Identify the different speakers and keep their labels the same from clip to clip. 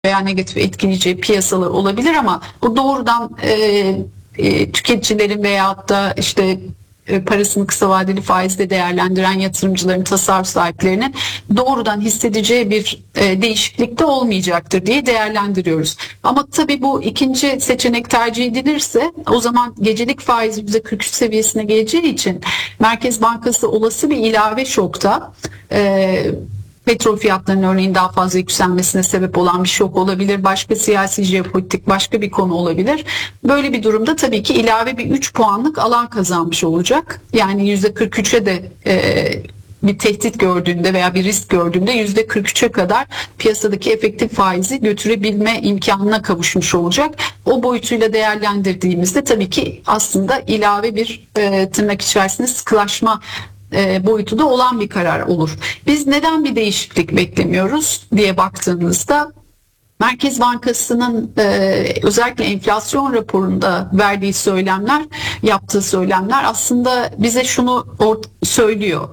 Speaker 1: veya negatif etkileyeceği piyasalar olabilir ama bu doğrudan tüketicilerin veyahut da işte parasını kısa vadeli faizle değerlendiren yatırımcıların, tasarruf sahiplerinin doğrudan hissedeceği bir değişiklik de olmayacaktır diye değerlendiriyoruz. Ama tabii bu ikinci seçenek tercih edilirse o zaman gecelik faiz %43 seviyesine geleceği için Merkez Bankası olası bir ilave şokta petrol fiyatlarının örneğin daha fazla yükselmesine sebep olan bir şok olabilir. Başka siyasi, jeopolitik başka bir konu olabilir. Böyle bir durumda tabii ki ilave bir 3 puanlık alan kazanmış olacak. Yani %43'e de bir tehdit gördüğünde veya bir risk gördüğünde %43'e kadar piyasadaki efektif faizi götürebilme imkanına kavuşmuş olacak. O boyutuyla değerlendirdiğimizde tabii ki aslında ilave bir tırnak içerisinde sıkılaşma boyutu da olan bir karar olur. Biz neden bir değişiklik beklemiyoruz diye baktığımızda Merkez Bankası'nın özellikle enflasyon raporunda verdiği söylemler, yaptığı söylemler aslında bize şunu söylüyor.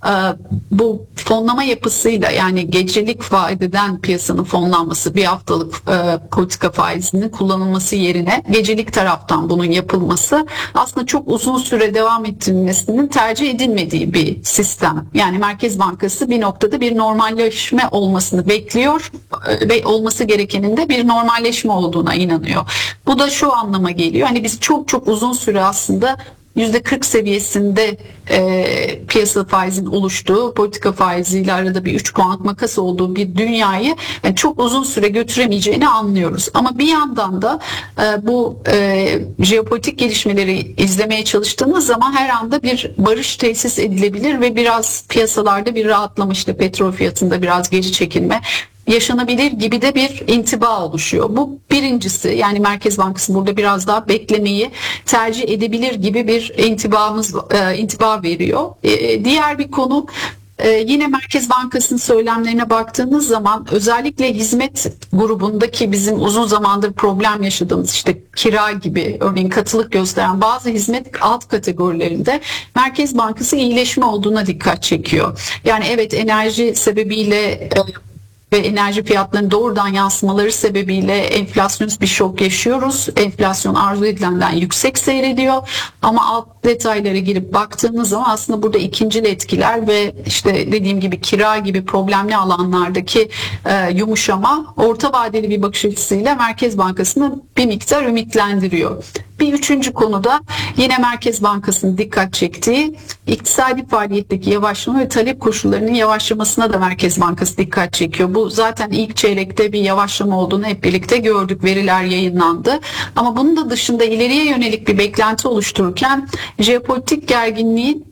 Speaker 1: Bu fonlama yapısıyla yani gecelik vadeden piyasanın fonlanması, bir haftalık politika faizinin kullanılması yerine gecelik taraftan bunun yapılması aslında çok uzun süre devam ettirilmesinin tercih edilmediği bir sistem. Yani Merkez Bankası bir noktada bir normalleşme olmasını bekliyor ve olması gerekenin de bir normalleşme olduğuna inanıyor. Bu da şu anlama geliyor. Hani biz çok uzun süre aslında %40 seviyesinde piyasa faizin oluştuğu, politika faiziyle arada bir 3 puanlık makas olduğu bir dünyayı çok uzun süre götüremeyeceğini anlıyoruz. Ama bir yandan da bu jeopolitik gelişmeleri izlemeye çalıştığımız zaman her anda bir barış tesis edilebilir ve biraz piyasalarda bir rahatlama, işte petrol fiyatında biraz geri çekilme yaşanabilir gibi de bir intiba oluşuyor. Bu birincisi, yani Merkez Bankası burada biraz daha beklemeyi tercih edebilir gibi bir intiba veriyor. Diğer bir konu, yine Merkez Bankası'nın söylemlerine baktığımız zaman özellikle hizmet grubundaki bizim uzun zamandır problem yaşadığımız işte kira gibi örneğin katılık gösteren bazı hizmet alt kategorilerinde Merkez Bankası iyileşme olduğuna dikkat çekiyor. Yani evet, enerji sebebiyle ve enerji fiyatlarının doğrudan yansımaları sebebiyle enflasyonist bir şok yaşıyoruz. Enflasyon arzu edilenden yüksek seyrediyor. Ama alt detaylara girip baktığımız zaman aslında burada ikincil etkiler ve işte dediğim gibi kira gibi problemli alanlardaki yumuşama orta vadeli bir bakış açısıyla Merkez Bankası'nı bir miktar ümitlendiriyor. Bir üçüncü konuda yine Merkez Bankası'nın dikkat çektiği iktisadi faaliyetteki yavaşlama ve talep koşullarının yavaşlamasına da Merkez Bankası dikkat çekiyor. Bu zaten ilk çeyrekte bir yavaşlama olduğunu hep birlikte gördük. Veriler yayınlandı. Ama bunun da dışında ileriye yönelik bir beklenti oluştururken jeopolitik gerginliğin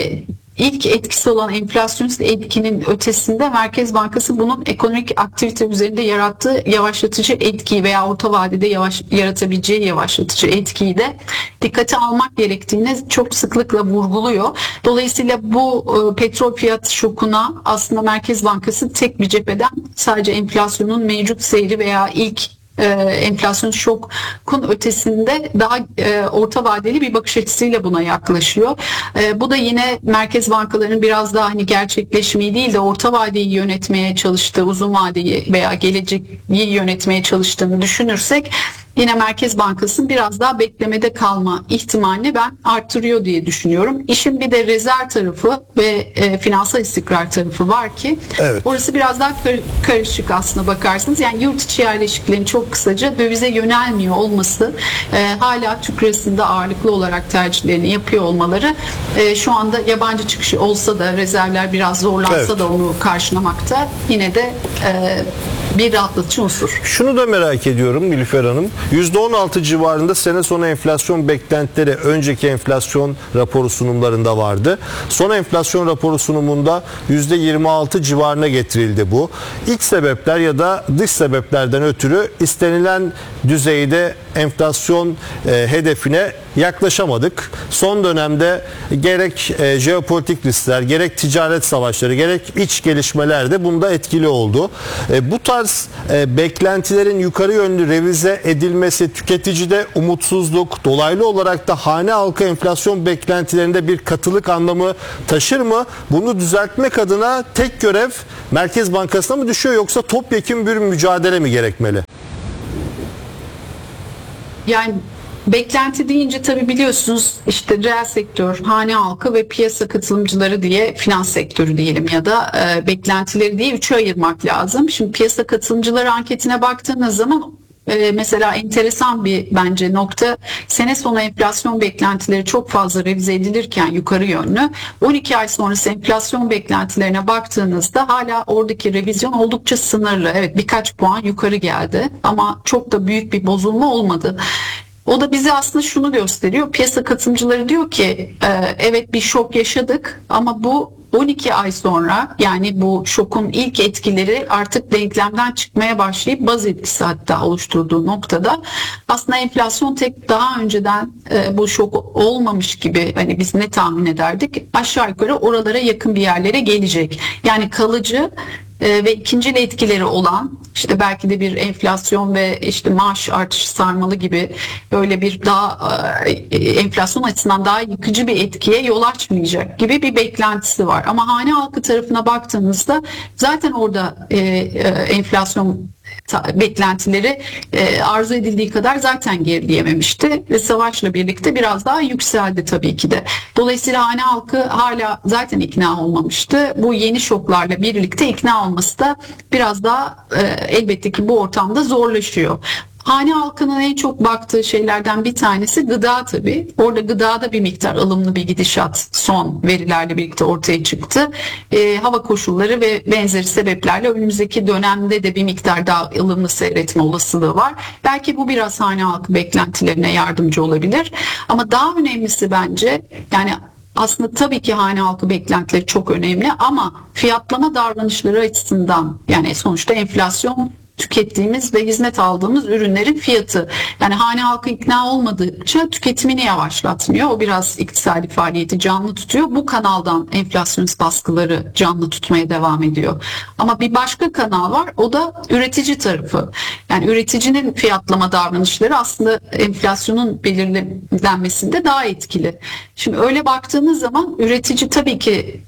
Speaker 1: İlk etkisi olan enflasyonist etkinin ötesinde Merkez Bankası bunun ekonomik aktivite üzerinde yarattığı yavaşlatıcı etkiyi veya orta vadede yaratabileceği yavaşlatıcı etkiyi de dikkate almak gerektiğini çok sıklıkla vurguluyor. Dolayısıyla bu petrol fiyat şokuna aslında Merkez Bankası tek bir cepheden sadece enflasyonun mevcut seyri veya ilk enflasyon şokun ötesinde daha orta vadeli bir bakış açısıyla buna yaklaşıyor. Bu da yine merkez bankalarının biraz daha hani gerçekleşmeyi değil de orta vadeyi yönetmeye çalıştığı, uzun vadeyi veya geleceği yönetmeye çalıştığını düşünürsek yine Merkez Bankası'nın biraz daha beklemede kalma ihtimalini ben arttırıyor diye düşünüyorum. İşin bir de rezerv tarafı ve finansal istikrar tarafı var ki evet, orası biraz daha karışık aslına bakarsanız. Yani yurt içi yerleşiklerin çok kısaca dövize yönelmiyor olması, hala Türk lirasında ağırlıklı olarak tercihlerini yapıyor olmaları şu anda yabancı çıkışı olsa da rezervler biraz zorlansa evet, da onu karşılamakta yine de bir rahatlatıcı unsur.
Speaker 2: Şunu da merak ediyorum Nilüfer Hanım. %16 civarında sene sonu enflasyon beklentileri önceki enflasyon raporu sunumlarında vardı. Son enflasyon raporu sunumunda %26 civarına getirildi bu. İç sebepler ya da dış sebeplerden ötürü istenilen düzeyde enflasyon hedefine yaklaşamadık. Son dönemde gerek jeopolitik riskler, gerek ticaret savaşları, gerek iç gelişmeler de bunda etkili oldu. Bu tarz tarz beklentilerin yukarı yönlü revize edilmesi tüketicide umutsuzluk, dolaylı olarak da hane halkı enflasyon beklentilerinde bir katılık anlamı taşır mı? Bunu düzeltmek adına tek görev Merkez Bankası'na mı düşüyor, yoksa topyekun bir mücadele mi gerekmeli?
Speaker 1: Yani beklenti deyince tabii biliyorsunuz işte reel sektör, hane halkı ve piyasa katılımcıları diye finans sektörü diyelim ya da beklentileri diye üçe ayırmak lazım. Şimdi piyasa katılımcıları anketine baktığınız zaman mesela enteresan bir bence nokta, sene sonu enflasyon beklentileri çok fazla revize edilirken yukarı yönlü 12 ay sonrası enflasyon beklentilerine baktığınızda hala oradaki revizyon oldukça sınırlı. Evet, birkaç puan yukarı geldi ama çok da büyük bir bozulma olmadı. O da bize aslında şunu gösteriyor. Piyasa katılımcıları diyor ki evet bir şok yaşadık ama bu 12 ay sonra, yani bu şokun ilk etkileri artık denklemden çıkmaya başlayıp baz etkisi hatta oluşturduğu noktada aslında enflasyon tek daha önceden bu şok olmamış gibi, hani biz ne tahmin ederdik, aşağı yukarı oralara yakın bir yerlere gelecek. Yani kalıcı ve ikincil etkileri olan, işte belki de bir enflasyon ve işte maaş artışı sarmalı gibi böyle bir daha enflasyon açısından daha yıkıcı bir etkiye yol açmayacak gibi bir beklentisi var. Ama hane halkı tarafına baktığımızda zaten orada enflasyon beklentileri arzu edildiği kadar zaten gerileyememişti ve savaşla birlikte biraz daha yükseldi tabii ki de. Dolayısıyla hane halkı hala zaten ikna olmamıştı. Bu yeni şoklarla birlikte ikna olması da biraz daha elbette ki bu ortamda zorlaşıyor. Hane halkının en çok baktığı şeylerden bir tanesi gıda tabii. Orada gıdada bir miktar ılımlı bir gidişat son verilerle birlikte ortaya çıktı. Hava koşulları ve benzeri sebeplerle önümüzdeki dönemde de bir miktar daha ılımlı seyretme olasılığı var. Belki bu biraz hane halkı beklentilerine yardımcı olabilir. Ama daha önemlisi bence, yani aslında tabii ki hane halkı beklentileri çok önemli ama fiyatlama davranışları açısından, yani sonuçta enflasyon tükettiğimiz ve hizmet aldığımız ürünlerin fiyatı. Yani hane halkı ikna olmadıkça tüketimini yavaşlatmıyor. O biraz iktisadi faaliyeti canlı tutuyor. Bu kanaldan enflasyonist baskıları canlı tutmaya devam ediyor. Ama bir başka kanal var. O da üretici tarafı. Yani üreticinin fiyatlama davranışları aslında enflasyonun belirlenmesinde daha etkili. Şimdi öyle baktığınız zaman üretici tabii ki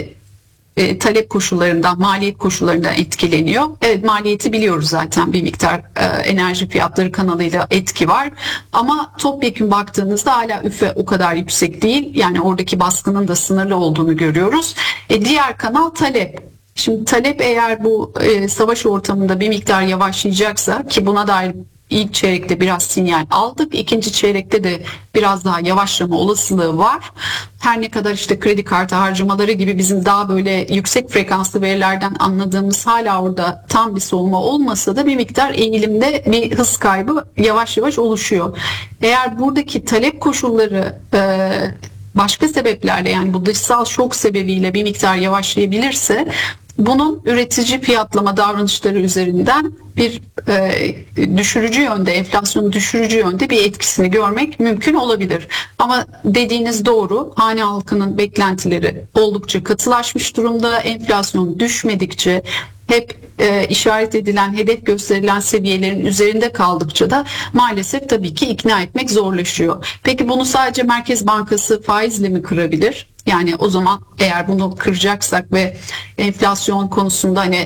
Speaker 1: talep koşullarından, maliyet koşullarından etkileniyor. Evet, maliyeti biliyoruz zaten, bir miktar enerji fiyatları kanalıyla etki var. Ama topyekun baktığınızda hala üfe o kadar yüksek değil. Yani oradaki baskının da sınırlı olduğunu görüyoruz. Diğer kanal talep. Şimdi talep eğer bu savaş ortamında bir miktar yavaşlayacaksa, ki buna dair İlk çeyrekte biraz sinyal aldık. İkinci çeyrekte de biraz daha yavaşlama olasılığı var. Her ne kadar işte kredi kartı harcamaları gibi bizim daha böyle yüksek frekanslı verilerden anladığımız hala orada tam bir soğuma olmasa da bir miktar eğilimde bir hız kaybı yavaş yavaş oluşuyor. Eğer buradaki talep koşulları başka sebeplerle, yani bu dışsal şok sebebiyle bir miktar yavaşlayabilirse, bunun üretici fiyatlama davranışları üzerinden bir düşürücü yönde, enflasyonu düşürücü yönde bir etkisini görmek mümkün olabilir. Ama dediğiniz doğru, hane halkının beklentileri oldukça katılaşmış durumda. Enflasyon düşmedikçe, hep işaret edilen, hedef gösterilen seviyelerin üzerinde kaldıkça da maalesef tabii ki ikna etmek zorlaşıyor. Peki bunu sadece Merkez Bankası faizle mi kırabilir? Yani o zaman eğer bunu kıracaksak ve enflasyon konusunda hani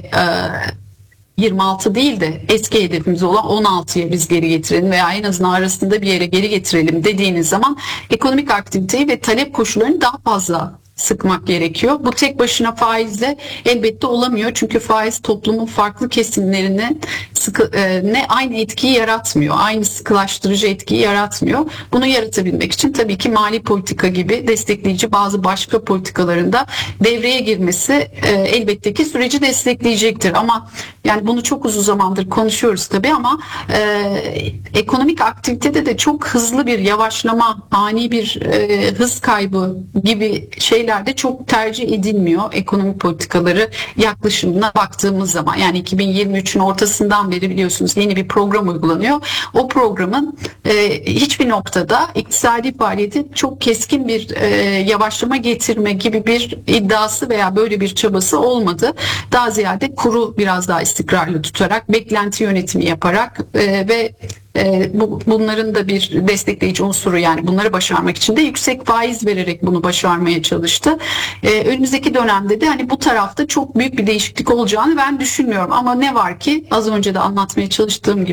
Speaker 1: 26 değil de eski hedefimiz olan 16'ya biz geri getirelim veya en azından arasında bir yere geri getirelim dediğiniz zaman ekonomik aktiviteyi ve talep koşullarını daha fazla sıkmak gerekiyor. Bu tek başına faizle elbette olamıyor. Çünkü faiz toplumun farklı kesimlerine aynı etkiyi yaratmıyor. Aynı sıkılaştırıcı etkiyi yaratmıyor. Bunu yaratabilmek için tabii ki mali politika gibi destekleyici bazı başka politikalarında devreye girmesi elbette ki süreci destekleyecektir. Ama yani bunu çok uzun zamandır konuşuyoruz tabii ama ekonomik aktivitede de çok hızlı bir yavaşlama, ani bir hız kaybı gibi şeyler şeyler de çok tercih edilmiyor ekonomi politikaları yaklaşımına baktığımız zaman. Yani 2023'ün ortasından beri biliyorsunuz yeni bir program uygulanıyor. O programın hiçbir noktada iktisadi faaliyeti çok keskin bir yavaşlama getirme gibi bir iddiası veya böyle bir çabası olmadı. Daha ziyade kuru biraz daha istikrarlı tutarak, beklenti yönetimi yaparak ve bunların da bir destekleyici unsuru, yani bunları başarmak için de yüksek faiz vererek bunu başarmaya çalıştı. Önümüzdeki dönemde de hani bu tarafta çok büyük bir değişiklik olacağını ben düşünmüyorum. Ama ne var ki az önce de anlatmaya çalıştığım gibi